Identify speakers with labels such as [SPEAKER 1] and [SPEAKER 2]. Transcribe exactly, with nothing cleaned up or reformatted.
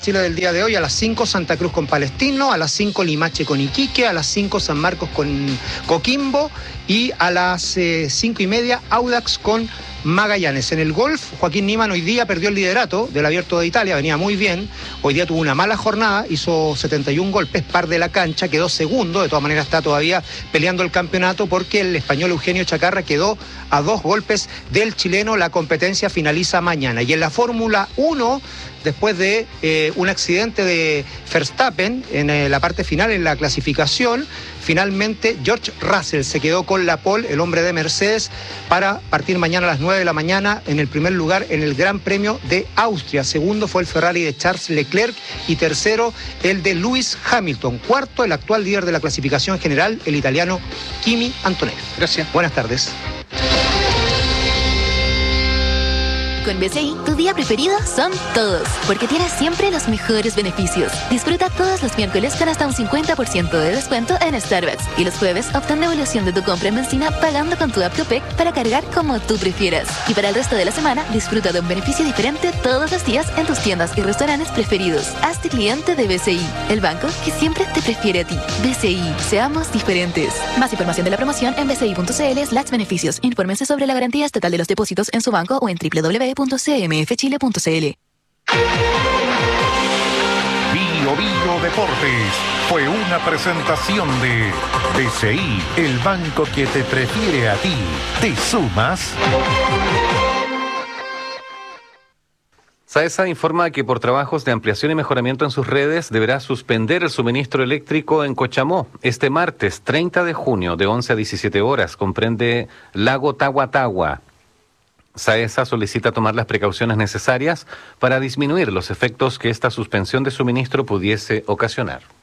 [SPEAKER 1] Chile del día de hoy. A las cinco Santa Cruz con Palestino, a las cinco Limache con Iquique, a las cinco San Marcos con Coquimbo y a las eh, cinco y media Audax con Magallanes. En el golf, Joaquín Niemann hoy día perdió el liderato del Abierto de Italia, venía muy bien, hoy día tuvo una mala jornada, hizo setenta y un golpes, par de la cancha, quedó segundo, de todas maneras está todavía peleando el campeonato porque el español Eugenio Chacarra quedó a dos golpes del chileno. La competencia finaliza mañana. Y en la Fórmula uno, después de eh, un accidente de Verstappen en eh, la parte final, en la clasificación, finalmente George Russell se quedó con la pole, el hombre de Mercedes, para partir mañana a las nueve de la mañana en el primer lugar en el Gran Premio de Austria. Segundo fue el Ferrari de Charles Leclerc y tercero el de Lewis Hamilton. Cuarto, el actual líder de la clasificación general, el italiano Kimi Antonelli.
[SPEAKER 2] Gracias.
[SPEAKER 1] Buenas tardes.
[SPEAKER 3] Con B C I, tu día preferido son todos, porque tienes siempre los mejores beneficios. Disfruta todos los miércoles con hasta un cincuenta por ciento de descuento en Starbucks y los jueves obtén devolución de tu compra en benzina pagando con tu app Copec para cargar como tú prefieras. Y para el resto de la semana, disfruta de un beneficio diferente todos los días en tus tiendas y restaurantes preferidos. Hazte cliente de B C I, el banco que siempre te prefiere a ti. B C I, seamos diferentes. Más información de la promoción en bci.cl slash beneficios. Infórmense sobre la garantía estatal de los depósitos en su banco o en doble u doble u doble u punto c m f chile punto c l.
[SPEAKER 4] Bio Bio Deportes fue una presentación de B C I, el banco que te prefiere a ti. ¿Te sumas?
[SPEAKER 5] SAESA informa que por trabajos de ampliación y mejoramiento en sus redes deberá suspender el suministro eléctrico en Cochamó este martes treinta de junio de once a diecisiete horas. Comprende Lago Tahuatahua. SAESA solicita tomar las precauciones necesarias para disminuir los efectos que esta suspensión de suministro pudiese ocasionar.